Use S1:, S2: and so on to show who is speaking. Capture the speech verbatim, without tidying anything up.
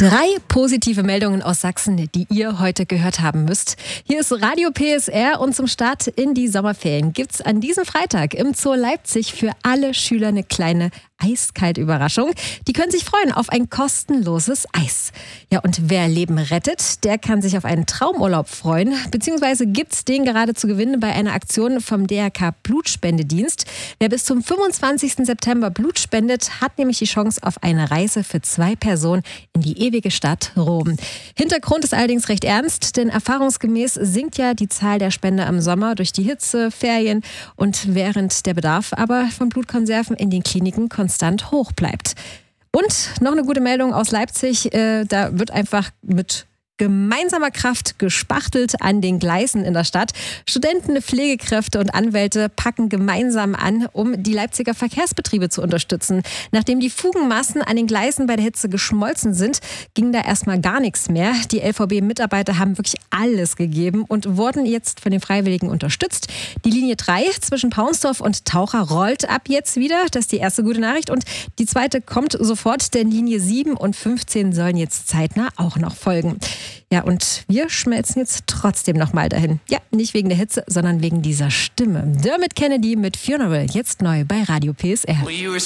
S1: Drei positive Meldungen aus Sachsen, die ihr heute gehört haben müsst. Hier ist Radio P S R und zum Start in die Sommerferien gibt's an diesem Freitag im Zoo Leipzig für alle Schüler eine kleine Eiskalt-Überraschung. Die können sich freuen auf ein kostenloses Eis. Ja, und wer Leben rettet, der kann sich auf einen Traumurlaub freuen. Beziehungsweise gibt's den gerade zu gewinnen bei einer Aktion vom D R K Blutspendedienst. Wer bis zum fünfundzwanzigsten September Blut spendet, hat nämlich die Chance auf eine Reise für zwei Personen in die ewige Stadt Rom. Hintergrund ist allerdings recht ernst, denn erfahrungsgemäß sinkt ja die Zahl der Spender im Sommer durch die Hitze, Ferien und während der Bedarf aber von Blutkonserven in den Kliniken konstant hoch bleibt. Und noch eine gute Meldung aus Leipzig, äh, da wird einfach mit gemeinsamer Kraft gespachtelt an den Gleisen in der Stadt. Studenten, Pflegekräfte und Anwälte packen gemeinsam an, um die Leipziger Verkehrsbetriebe zu unterstützen. Nachdem die Fugenmassen an den Gleisen bei der Hitze geschmolzen sind, ging da erstmal gar nichts mehr. Die L V B-Mitarbeiter haben wirklich alles gegeben und wurden jetzt von den Freiwilligen unterstützt. Die Linie drei zwischen Paunsdorf und Taucher rollt ab jetzt wieder. Das ist die erste gute Nachricht. Und die zweite kommt sofort, denn Linie sieben und fünfzehn sollen jetzt zeitnah auch noch folgen. Ja, und wir schmelzen jetzt trotzdem nochmal dahin. Ja, nicht wegen der Hitze, sondern wegen dieser Stimme. Dermot Kennedy mit Funeral, jetzt neu bei Radio P S R.